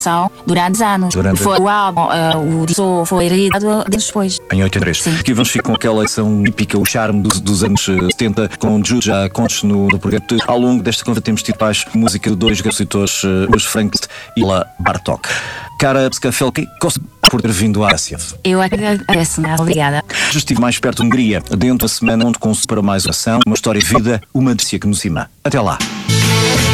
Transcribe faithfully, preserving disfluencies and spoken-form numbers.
durante anos. Durante... Foi o álbum, uh, o disco foi editado depois. Em oitenta e três. Sim. Aqui vamos ficar com aquela edição típica, o charme dos, dos anos setenta, com Jude já contos no, no projeto. Ao longo desta conversa temos tido mais música de dois compositores, os Frank e La Bartók. Cara Pskafelki, gosto por ter vindo à Ásia. Eu agradeço, obrigada. Já estive mais perto de Hungria, dentro da semana onde consulto para mais uma ação, uma história de vida, uma delícia que nos ima. Até lá.